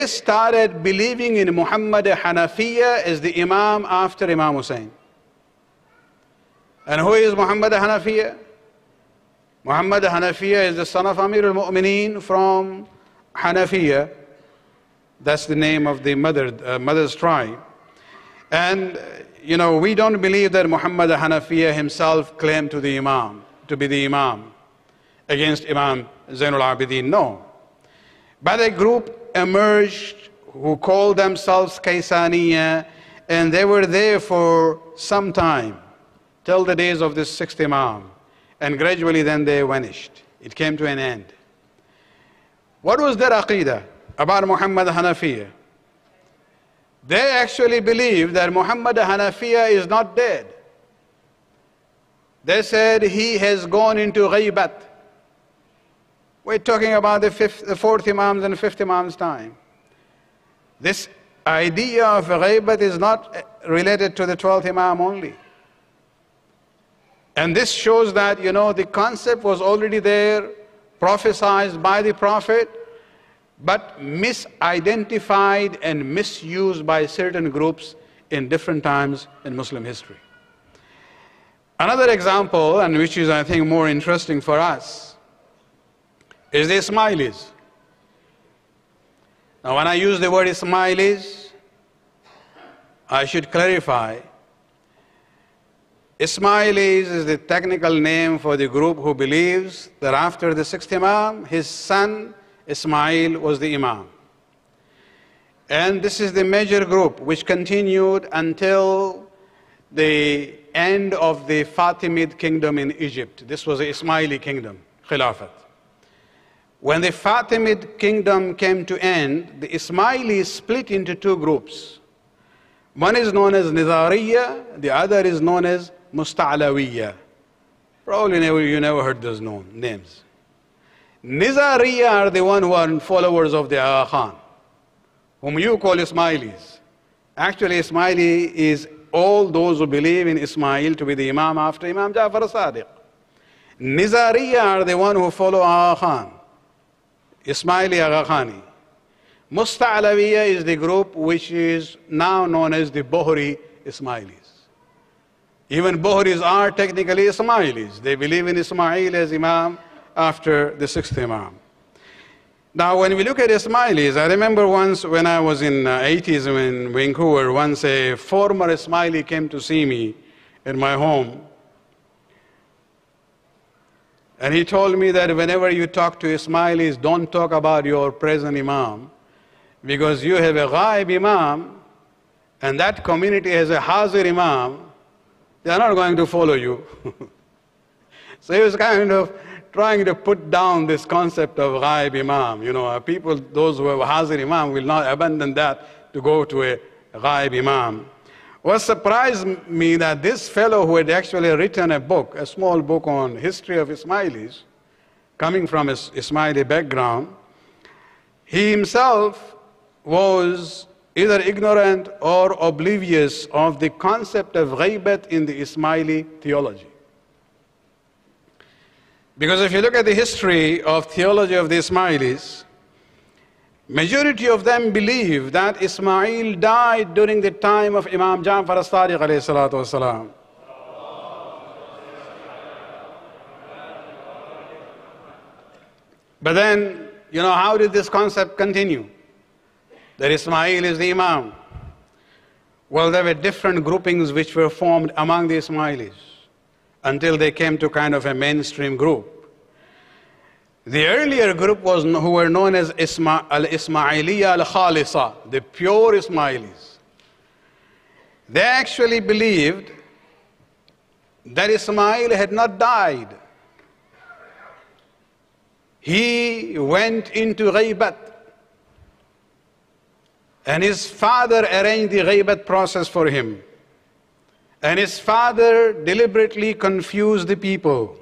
started believing in Muhammad Hanafiya as the Imam after Imam Hussein. And who is Muhammad Hanafiya? Muhammad Hanafiya is the son of Amir al-Mu'mineen from Hanafiya. That's the name of the mother's tribe. And you know, we don't believe that Muhammad Hanafiya himself claimed to be the Imam against Imam Zainul Abidin. No. But a group emerged who called themselves Kaysaniya, and they were there for some time, till the days of this sixth Imam. And gradually then they vanished. It came to an end. What was their aqidah about Muhammad Hanafiya? They actually believed that Muhammad Hanafiya is not dead. They said he has gone into ghaybat. We're talking about the fourth Imam's and fifth Imam's time. This idea of ghaybat is not related to the 12th Imam only. And this shows that, you know, the concept was already there, prophesied by the Prophet, but misidentified and misused by certain groups in different times in Muslim history. Another example, and which is I think more interesting for us, is the Ismailis. Now when I use the word Ismailis, I should clarify. Ismailis is the technical name for the group who believes that after the sixth Imam, his son Ismail was the Imam. And this is the major group which continued until the end of the Fatimid kingdom in Egypt. This was the Ismaili kingdom, Khilafat. When the Fatimid kingdom came to end, the Ismailis split into two groups. One is known as Nizariya, the other is known as Musta'lawiya. Probably you never heard those names. Nizariya are the one who are followers of the Aga Khan, whom you call Ismailis. Actually, Ismaili is all those who believe in Ismail to be the Imam after Imam Ja'far as-Sadiq. Nizariya are the one who follow Aga Khan, Ismaili Aga Khani. Musta'lawiya is the group which is now known as the Bohri Ismailis. Even Bohris are technically Ismailis. They believe in Ismail as Imam after the sixth Imam. Now when we look at Ismailis, I remember once when I was in 80s in Vancouver, once a former Ismaili came to see me in my home. And he told me that whenever you talk to Ismailis, don't talk about your present Imam, because you have a Ghaib Imam, and that community has a Hazir Imam, they are not going to follow you. So he was kind of trying to put down this concept of Ghaib Imam. You know, people, those who have Hazir Imam will not abandon that to go to a Ghaib Imam. What surprised me that this fellow who had actually written a book, a small book on history of Ismailis, coming from his Ismaili background, he himself was either ignorant or oblivious of the concept of ghaybat in the Ismaili theology. Because if you look at the history of theology of the Ismailis, majority of them believe that Ismail died during the time of Imam Ja'far as-Sadiq alayhi salatu wasalam. But then, you know, how did this concept continue? That Ismail is the Imam. Well, there were different groupings which were formed among the Ismailis until they came to kind of a mainstream group. The earlier group was who were known as Al-Ismailiyya Al-Khalisa, the pure Ismailis. They actually believed that Ismail had not died. He went into ghaybat. And his father arranged the ghaybat process for him. And his father deliberately confused the people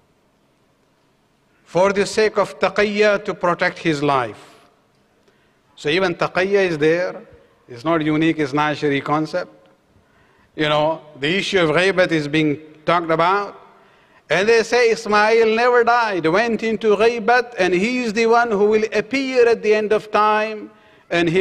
for the sake of taqiyya, to protect his life. So even taqiyya is there. It's not unique, it's not a Shari concept. You know, the issue of ghaybat is being talked about. And they say Ismail never died, went into ghaybat, and he is the one who will appear at the end of time and he